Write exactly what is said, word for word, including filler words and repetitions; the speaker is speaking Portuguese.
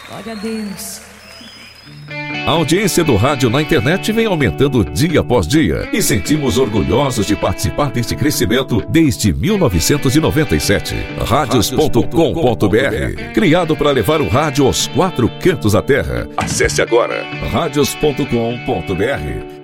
Glória a Deus. A audiência do rádio na internet vem aumentando dia após dia e sentimos orgulhosos de participar deste crescimento desde mil novecentos e noventa e sete. Radios ponto com ponto br, criado para levar o rádio aos quatro cantos da terra. Acesse agora radios ponto com ponto br.